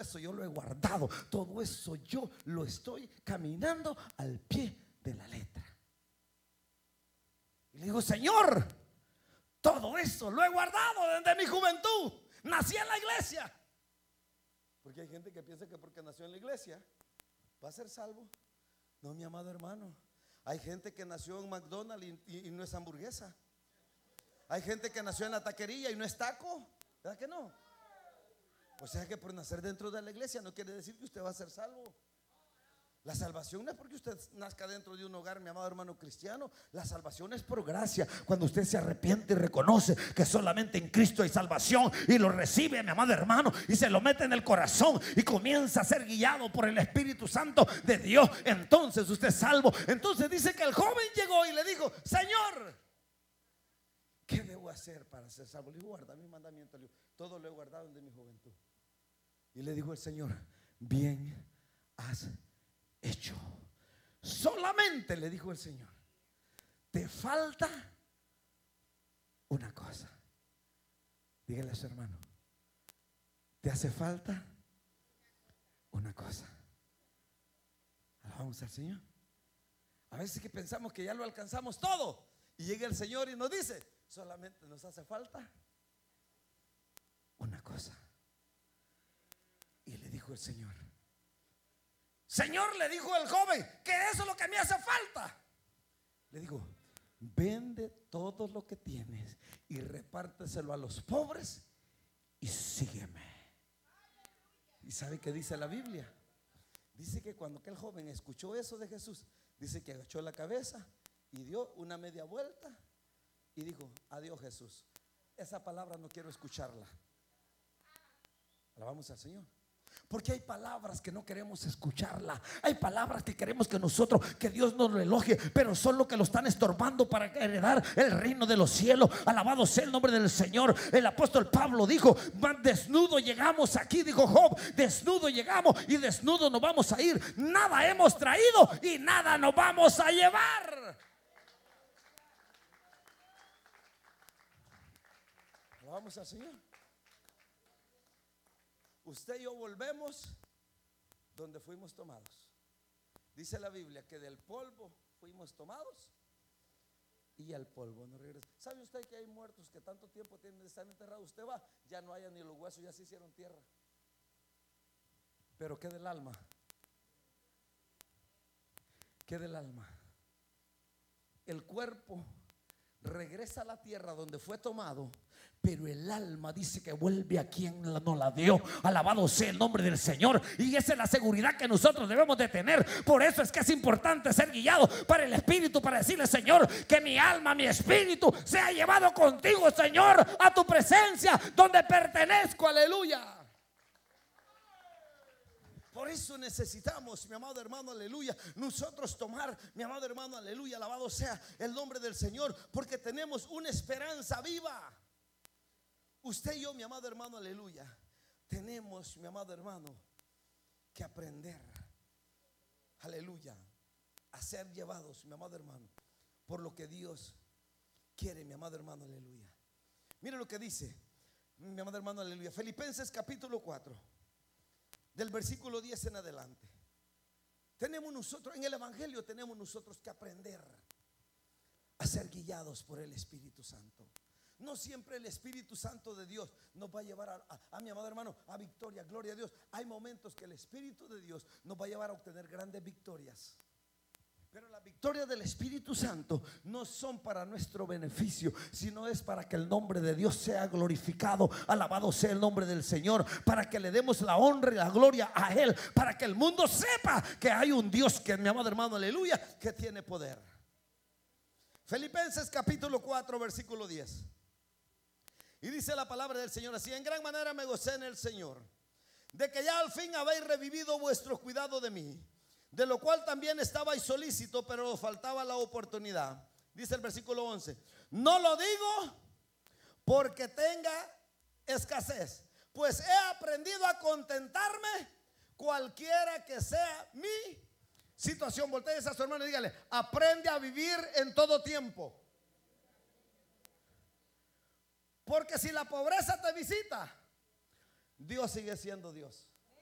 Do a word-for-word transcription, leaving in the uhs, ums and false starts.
eso yo lo he guardado, todo eso yo lo estoy caminando al pie de la letra. Y le digo, Señor, todo eso lo he guardado desde mi juventud. Nací en la iglesia. Porque hay gente que piensa que porque nació en la iglesia va a ser salvo. No, mi amado hermano. Hay gente que nació en McDonald's y, y, y no es hamburguesa. Hay gente que nació en la taquería y no es taco. ¿Verdad que no? O sea que por nacer dentro de la iglesia no quiere decir que usted va a ser salvo. La salvación no es porque usted nazca dentro de un hogar, mi amado hermano cristiano. La salvación es por gracia. Cuando usted se arrepiente y reconoce que solamente en Cristo hay salvación y lo recibe, mi amado hermano, y se lo mete en el corazón y comienza a ser guiado por el Espíritu Santo de Dios, entonces usted es salvo. Entonces dice que el joven llegó y le dijo, Señor, ¿qué debo hacer para ser salvo? Le dijo, guarda mi mandamiento. Le dijo, todo lo he guardado desde mi juventud. Y le dijo el Señor, bien has hecho. Solamente, le dijo el Señor, te falta una cosa. Dígale a su hermano, te hace falta una cosa. Alabamos al Señor. A veces que pensamos que ya lo alcanzamos todo y llega el Señor y nos dice, solamente nos hace falta una cosa. Y le dijo el Señor, Señor, le dijo el joven, que eso es lo que me hace falta. Le digo, vende todo lo que tienes y repárteselo a los pobres y sígueme. ¿Y sabe qué dice la Biblia? Dice que cuando aquel joven escuchó eso de Jesús, dice que agachó la cabeza y dio una media vuelta y dijo, adiós Jesús, esa palabra no quiero escucharla. Alabamos al Señor. Porque hay palabras que no queremos escucharla. Hay palabras que queremos que nosotros, que Dios nos lo elogie, pero son lo que lo están estorbando para heredar el reino de los cielos. Alabado sea el nombre del Señor. El apóstol Pablo dijo, desnudo llegamos aquí, dijo Job, desnudo llegamos y desnudo nos vamos a ir. Nada hemos traído y nada nos vamos a llevar. Alabamos al Señor. Usted y yo volvemos donde fuimos tomados. Dice la Biblia que del polvo fuimos tomados y al polvo nos regresamos. ¿Sabe usted que hay muertos que tanto tiempo tienen de estar enterrados? Usted va, ya no hay ni los huesos, ya se hicieron tierra. Pero ¿qué del alma? ¿Qué del alma? El cuerpo regresa a la tierra donde fue tomado, pero el alma dice que vuelve a quien nos la dio. Alabado sea el nombre del Señor. Y esa es la seguridad que nosotros debemos de tener. Por eso es que es importante ser guiado para el Espíritu, para decirle, Señor, que mi alma, mi espíritu sea llevado contigo, Señor, a tu presencia donde pertenezco. Aleluya. Por eso necesitamos, mi amado hermano, aleluya, nosotros tomar, mi amado hermano, aleluya, alabado sea el nombre del Señor, porque tenemos una esperanza viva. Usted y yo, mi amado hermano, aleluya, tenemos, mi amado hermano, que aprender, aleluya, a ser llevados, mi amado hermano, por lo que Dios quiere, mi amado hermano, aleluya. Mire lo que dice, mi amado hermano, aleluya, Filipenses capítulo cuatro. Del versículo diez en adelante. Tenemos nosotros, en el Evangelio tenemos nosotros que aprender a ser guiados por el Espíritu Santo. No siempre el Espíritu Santo de Dios nos va a llevar a, a, a mi amado hermano, a victoria, gloria a Dios. Hay momentos que el Espíritu de Dios nos va a llevar a obtener grandes victorias. Pero las victorias del Espíritu Santo no son para nuestro beneficio, sino es para que el nombre de Dios sea glorificado. Alabado sea el nombre del Señor, para que le demos la honra y la gloria a Él, para que el mundo sepa que hay un Dios, que mi amado hermano, aleluya, que tiene poder. Filipenses capítulo cuatro versículo diez. Y dice la palabra del Señor así: en gran manera me gocé en el Señor, de que ya al fin habéis revivido vuestro cuidado de mí, de lo cual también estabais solícito, pero os faltaba la oportunidad. Dice el versículo once: no lo digo porque tenga escasez, pues he aprendido a contentarme cualquiera que sea mi situación. Voltea a su hermano y dígale: aprende a vivir en todo tiempo. Porque si la pobreza te visita, Dios sigue siendo Dios.